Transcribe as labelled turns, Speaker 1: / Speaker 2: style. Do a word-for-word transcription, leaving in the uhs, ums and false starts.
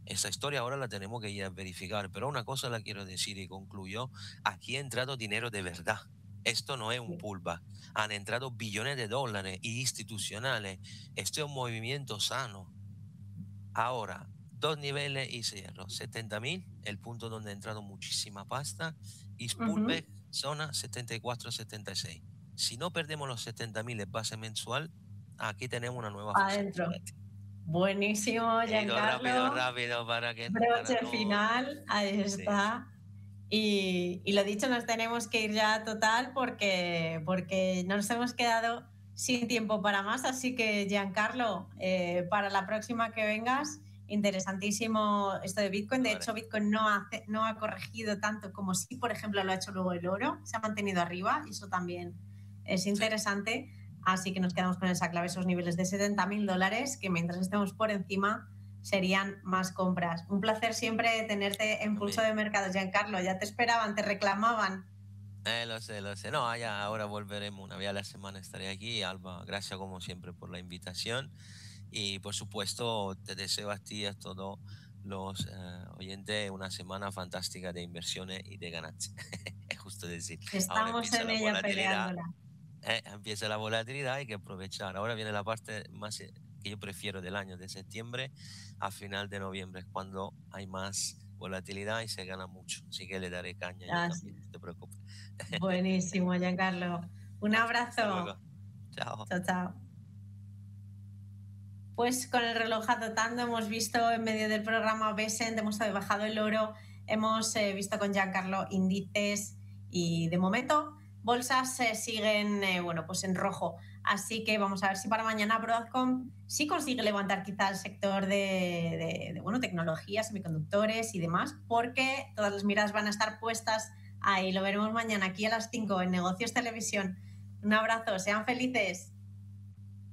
Speaker 1: esa historia ahora la tenemos que ir a verificar, pero una cosa la quiero decir y concluyo, aquí ha entrado dinero de verdad. Esto no es un
Speaker 2: Sí.
Speaker 1: pullback. Han entrado billones de dólares y institucionales. Esto es un movimiento sano. Ahora, dos niveles y cierro. setenta mil, el punto donde ha entrado muchísima pasta, y
Speaker 2: Ujú.
Speaker 1: pullback, zona setenta y cuatro, setenta y seis. Si no perdemos los setenta mil en base mensual, aquí tenemos una nueva fase de
Speaker 2: Adentro.
Speaker 1: chocolate.
Speaker 2: Buenísimo,
Speaker 1: He ido rápido,
Speaker 2: Giancarlo.
Speaker 1: rápido para que para
Speaker 2: Broche
Speaker 1: no.
Speaker 2: final, ahí
Speaker 1: Sí, sí.
Speaker 2: está. Y, y lo dicho, nos tenemos que ir ya total porque, porque nos hemos quedado sin tiempo para más. Así que, Giancarlo, eh, para la próxima que vengas, interesantísimo esto de Bitcoin.
Speaker 1: Lo
Speaker 2: De
Speaker 1: haré.
Speaker 2: hecho, Bitcoin no, hace, no ha corregido tanto como si, por ejemplo, lo ha hecho luego el oro. Se ha mantenido arriba y eso también es
Speaker 1: Sí.
Speaker 2: interesante. Así que nos quedamos con esa clave, esos niveles de setenta mil dólares, que mientras estemos por encima serían más compras. Un placer siempre tenerte en
Speaker 1: Lo
Speaker 2: Pulso
Speaker 1: mismo.
Speaker 2: de Mercado, Giancarlo. Ya te esperaban, te reclamaban.
Speaker 1: Eh, lo sé, lo sé. No, ya ahora volveremos. Una vez a la semana estaré aquí. Alba, gracias como siempre por la invitación. Y por supuesto, te deseo a ti y a todos los eh, oyentes una semana fantástica de inversiones y de ganancias. Es justo decir, ahora
Speaker 2: Estamos
Speaker 1: empieza
Speaker 2: en
Speaker 1: la
Speaker 2: ella
Speaker 1: volatilidad.
Speaker 2: peleándola.
Speaker 1: eh, empieza la volatilidad, hay que aprovechar. Ahora viene la parte más eh, que yo prefiero del año, de septiembre a final de noviembre, es cuando hay más volatilidad y se gana mucho. Así que le daré caña yo
Speaker 2: Ah,
Speaker 1: también, no te preocupes.
Speaker 2: buenísimo, Giancarlo. Un
Speaker 1: Hasta, hasta
Speaker 2: abrazo.
Speaker 1: luego. Chao.
Speaker 2: Chao, chao. Pues con el reloj azotando hemos visto en medio del programa Besant, hemos bajado el oro, hemos eh, visto con Giancarlo índices y de momento bolsas eh, siguen eh, bueno, pues en rojo. Así que vamos a ver si para mañana Broadcom sí consigue levantar quizá el sector de, de, de bueno, tecnología, semiconductores y demás, porque todas las miradas van a estar puestas ahí. Lo veremos mañana aquí a las cinco en Negocios Televisión. Un abrazo, sean felices.